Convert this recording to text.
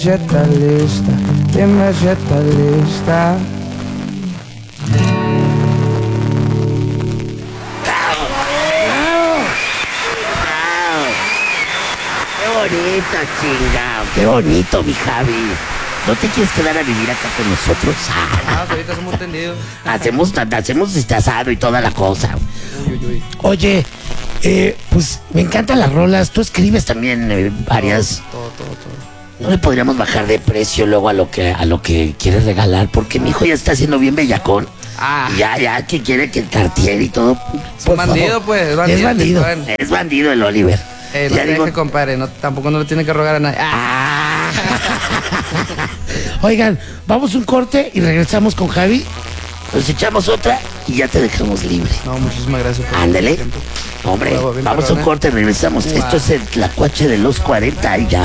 Ya está lista, dime si está lista. Qué bonito, chingao. Qué bonito, mi Javi. ¿No te quieres quedar a vivir acá con nosotros? Ahorita somos tendidos. Hacemos este asado y toda la cosa. Uy, uy, uy. Oye, pues me encantan las rolas. Tú escribes también varias. Todo. ¿No le podríamos bajar de precio luego a lo que quieres regalar? Porque mi hijo ya está haciendo bien bellacón. Ya, que quiere que el Cartier y todo. Es bandido, pues. Es bandido. Bueno. Es bandido el Oliver. No Ya te digo- dejes, compadre. No, tampoco no le tiene que rogar a nadie. Oigan, vamos un corte y regresamos con Javi. Nos echamos otra y ya te dejamos libre. No, muchísimas gracias por Ándale. el tiempo. Hombre, Huevo, bien vamos a un perrón, corte y regresamos. Wow. Esto es el Tlacuache de los 40 y ya.